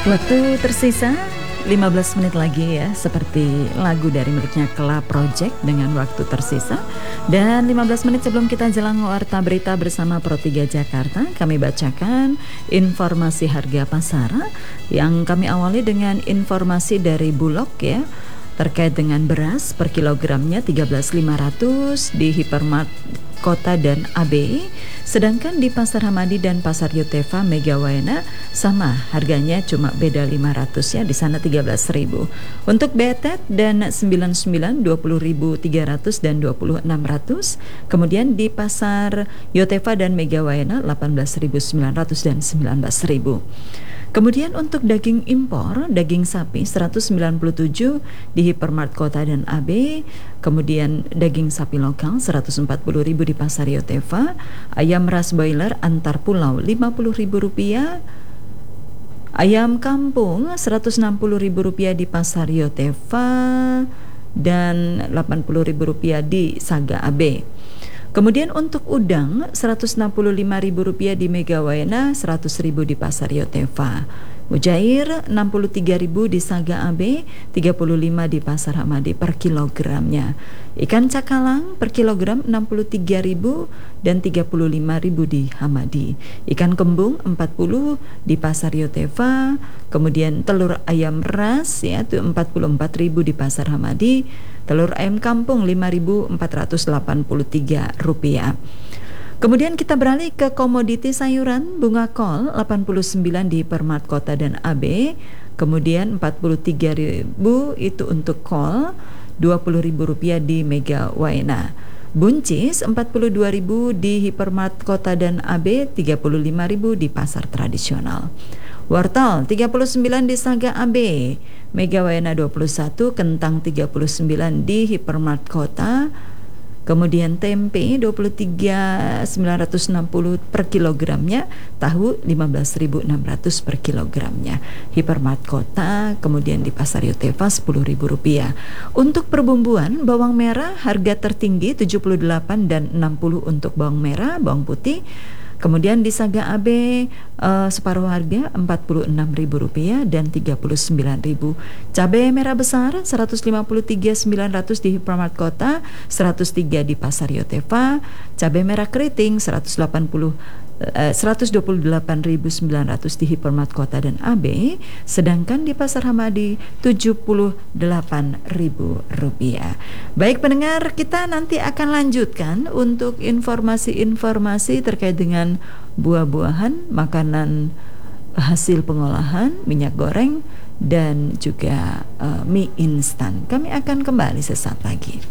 Waktu tersisa 15 menit lagi ya, seperti lagu dari miliknya Kela Project dengan Waktu Tersisa. Dan 15 menit sebelum kita jelang warta berita bersama Pro 3 Jakarta, kami bacakan informasi harga pasar yang kami awali dengan informasi dari Bulog ya, terkait dengan beras per kilogramnya 13.500 di Hypermart Kota dan AB. Sedangkan di Pasar Hamadi dan Pasar Yotefa Mega Waena sama harganya, cuma beda 500 ya, di sana 13.000. Untuk betet dan 99 20.300 dan 2600. Kemudian di Pasar Yotefa dan Mega Waena 18.900 dan 19.000. Kemudian untuk daging impor, daging sapi 197 di Hypermart Kota dan AB. Kemudian daging sapi lokal 140.000 di Pasar Yotefa. Ayam ras boiler antar pulau Rp50.000. Ayam kampung Rp160.000 di Pasar Yotefa dan Rp80.000 di Saga AB. Kemudian untuk udang Rp165.000 di Mega Waena, Rp100.000 di Pasar Yotefa. Mujair Rp63.000 di Saga AB, Rp35 di Pasar Hamadi per kilogramnya. Ikan cakalang per kilogram Rp63.000 dan Rp35.000 di Hamadi. Ikan kembung Rp40 di Pasar Yotefa. Kemudian telur ayam ras ya, itu Rp44.000 di Pasar Hamadi. Telur ayam kampung Rp5.483. Kemudian kita beralih ke komoditi sayuran. Bunga kol 89 di Hypermart Kota dan AB. Kemudian 43.000 itu untuk kol, Rp20.000 di Mega Waena. Buncis 42.000 di Hypermart Kota dan AB, 35.000 di pasar tradisional. Wortel 39 di Saga AB, Mega Waena 21, kentang 39 di Hypermart Kota. Kemudian tempe 23.960 per kilogramnya, tahu 15.600 per kilogramnya. Hypermart Kota, kemudian di Pasar Yotefa Rp10.000. Untuk perbumbuan, bawang merah harga tertinggi 78 dan 60 untuk bawang merah, bawang putih. Kemudian di Saga AB separuh harga Rp46.000 dan Rp39.000. Cabai merah besar Rp153.900 di Hypermart Kota, Rp103 di Pasar Yotefa. Cabai merah keriting Rp128.900 di Hypermart Kota dan AB. Sedangkan di Pasar Hamadi Rp78.000. Baik pendengar, kita nanti akan lanjutkan untuk informasi-informasi terkait dengan buah-buahan, makanan hasil pengolahan, minyak goreng, dan juga mie instan. Kami akan kembali sesaat lagi.